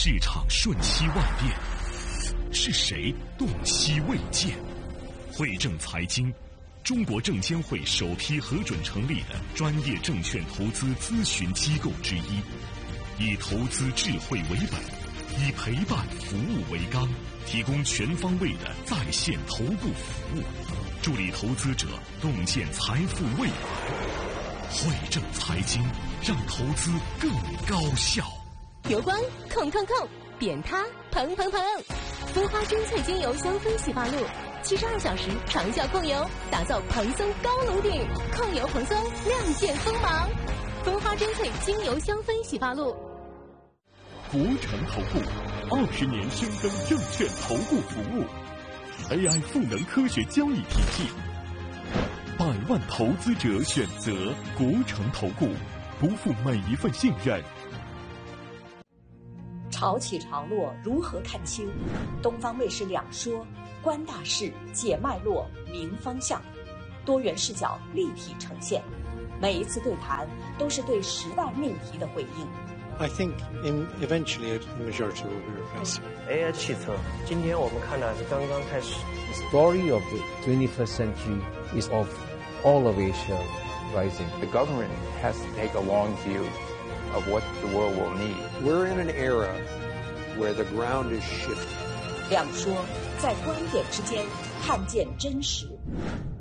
市场瞬息万变，是谁洞悉未见？汇正财经，中国证监会首批核准成立的专业证券投资咨询机构之一，以投资智慧为本，以陪伴服务为纲，提供全方位的在线头部服务，助力投资者洞见财富未来。汇正财经，让投资更高效。 油光控，扁塌蓬，蜂花珍萃精油香氛洗发露，72小时长效控油，打造蓬松高颅顶，控油蓬松，亮剑锋芒。蜂花珍萃精油香氛洗发露。 国诚投顾20年深耕证券投顾服务 ，AI 赋能科学交易体系，100万投资者选择国诚投顾，不负每一份信任。 潮起潮落如何看清？东方卫视两说，观大势，解脉络，明方向，多元视角立体呈现。每一次对谈都是对时代命题的回应。 I think eventually a majority will be replaced. AI 汽车，今天我们看的是刚刚开始。 The story of the 21st century is of all of Asia rising. The government has to take a long view of what the world will need. We're in an era where the ground is shifting. 两说，在观点之间看见真实。